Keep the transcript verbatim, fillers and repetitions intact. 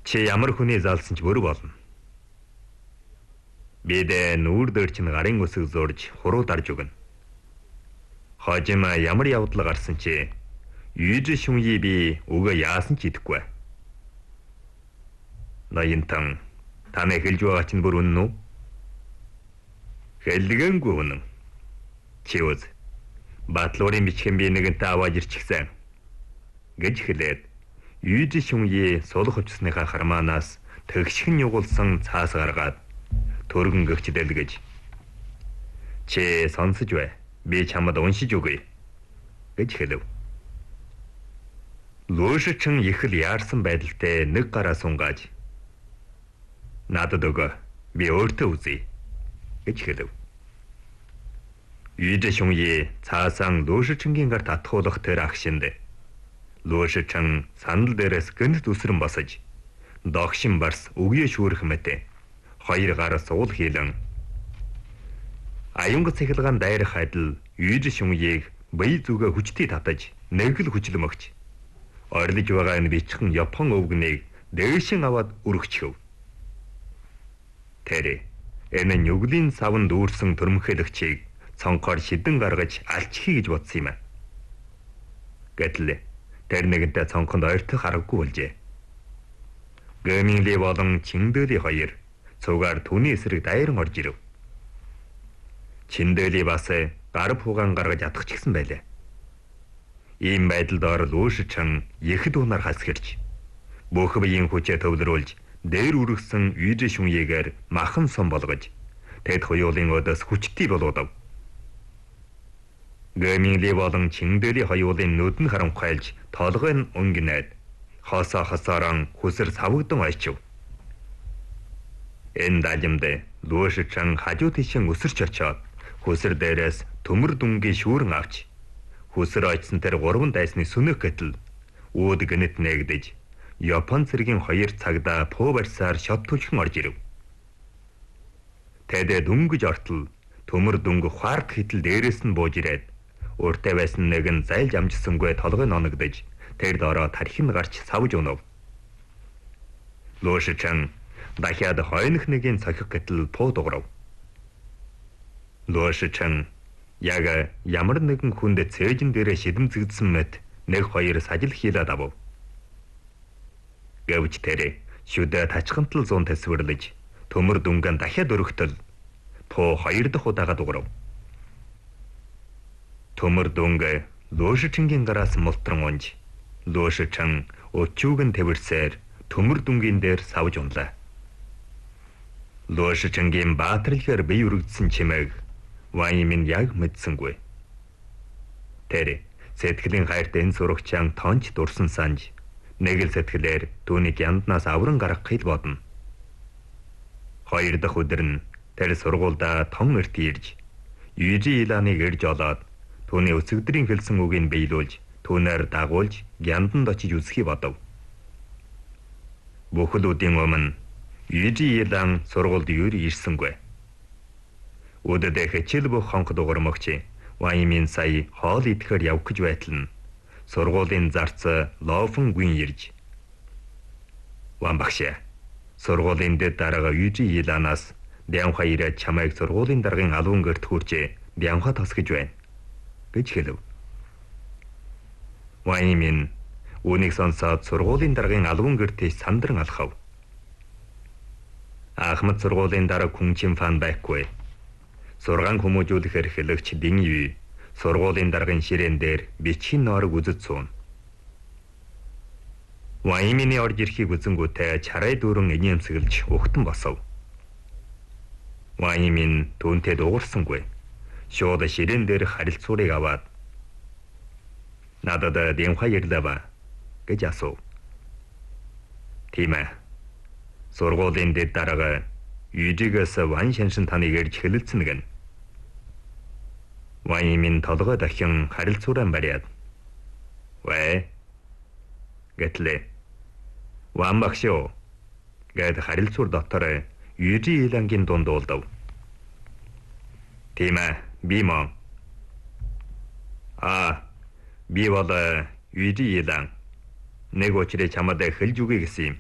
Чи ямар хүний залсан ч бүр болно. Бидэ нүүр дээр чинь гарын өсөг зурж хуруу дарж өгнө. Хожима ямар явдал гарсан чи юуж шүньи би уга яасан ч идэхгүй. Ноёнтан танай хэлж байгаа чинь бүр үнэн үү? Хэлгэнгүй үнэн. Чи үз. Батлуурын бичхэн би нэгэнтээ аваад ирчихсэн. Гэж хэлээд юуж шүньи сулах хувцсныхаа хармаанаас тэгшхэн югулсан цаас гаргаад төргөн гэгч дэлгэж. Чи сонсож бай. Би чамд уншиж өгье. Гэж хэлв. Луушчин их л яарсан байдалтай нэг гараа сунгааж. Надад өгөө. Би өөртөө үзье. Гэж хэлв. Юуж шүньи цаасан луушчингийн гар татхуулах тэр агшинд. Луушчин сандал дээрээс гэнэт үсрэн босож догшин барс өгөө шүүрэх мэт хоёр гараа суул хийлэн аюунг цэглэгэн дайрах адил юуж шүньийг бие зүгээ хүчтэй татаж нэг л хүчлэм өгч орилж байгаа энэ бичхэн япон өвгнийг дээшин аваад өргөчхөв. Тэр энэ нүглийн савн дүүрсэн төрмхөлөгчийг цонхоор шидэн гаргаж алчихъя гэж бодсон юм. Гэтэл тэр нэгэнтээ цонхонд ойртох аргагүй болжээ. Гэминли болон Чиндэли хоёр цугаар түүний эсрэг дайран орж ирэв. Чиндэли бас гар пуугаан гаргаж атгачихсан байлаа. Ийм байдалд орол Луушчин ихэд унаар хасгирч бүх биеийн хүчээ төвлөрүүлж дээр үргэсэн юуж шүньигээр махан сон болгож тэд хоёулын өдөөс хүчтэй болоод. Гэминли болон Чиндэли хоёулын нүдэн харанхайлж толгой нь өнгөнөөд хосоо хосоорон хүсэр савгдан ойчив. Энэ даалимд Луушчин хажуу тишин өсөрч очоод хүсэр дээрээс төмөр дүнгийн шүүрэн авч хүсэр ойцсон тэр гурван дайсны сүнэх гэтэл үүд гэнэт нээгдэж Япон цэргийн хоёр цагдаа пуу барьсаар шот түлхэн орж ирэв. Тэд дүнгэж ортол төмөр дүнг ухаарт хитл дээрээс нь бууж ирээд уртай байсан нэг нь зайлж амжсангүй толгой ноногдож тэр дороо тархин гарч савж өнөв. Луушчин дахиад хойнох нэгийн цохих гэтэл пуу дуграв. Луушчин яг ямар нэгэн хүнд цээжин дээрээ шидэмцэгдсэн мэт нэг хоёр сажил хийлээд авав. Гэвч тэр шүдэ тачхантал зүүн төсвөрлөж төмөр дүнгэн дахиад өргөтөл пуу хоёр дахь удаага дуграв. Төмөр дүнг Луушчингийн гараас мултран унж Луушчин өчүүгэн тэрсээр төмөр дүнгийн дээр савж унлаа. Луушчингийн баатарлахаар бие үргэлжсэн чимээг Ваймин яг мэдсэнгүй. Тэр сэтгэлийн хайрт энэ сурагчаан тонч дурсан санж нэг л сэтгэлээр түүнийг янднаас авран гаргах хэл бодно. Хоёр дахь өдөр нь тэр сургуульда тон эрт ирж Южи Иланыг ирж олоод түүний өсөгдрийн хэлсэн үгийг биелүүлж түүнээр дагуулж янданд очиж үзхий бодов. Бүхэлдүүдийн өмнө Южи Илан сургуульд юу ирсэнгүй. Өдөдөө хичээл бүх хонх дугуймагч Ваймин сая хоол идэхээр явах гэж байтал нь сургуулийн зарц Лофон гүн ирж Ван багш сургуулийн дэд дарга Южи Иланаас Дянха ирээд чамайг сургуулийн даргын алуун гэрт хүрчээ Дянха тосгож байна гэж хэлв. Ваймин үүнийг сонсоод сургуулийн даргын алуун гэртээ сандран алхав. Ахмад сургуулийн дарга Күнчин фан байхгүй. Сургаан хүмүүжүүлэх эрхлэгч Дин Ю сургуулийн даргын ширээн дээр бичгийн ноорог үзэж суун. Ваймины орж ирэхийг үзэнгүүтээ чарай дүүрэн инээмсэглэж өгтөн босов. Ваймин түүнтэй дуурсангүй. Шууд ширээн дээр харилцуурыг аваад надад Дянха ирлээ гэж асуув. Тийм ээ. Сургуулийн дэд дарга Южигээс Ван Шаншин таныг ирж хэлэлцэн гэн. Ваймин толгой дахин харилцуураа бариад. Вэ? Гэтлээ. Ван багшоо. Гэт харилцуур дотор Южи Илангийн дунд уулдав. Тийм ээ, би мөн. Аа, би бол Южи Илан. Нэг очроо чамд хэлж үгүй гэсэн юм.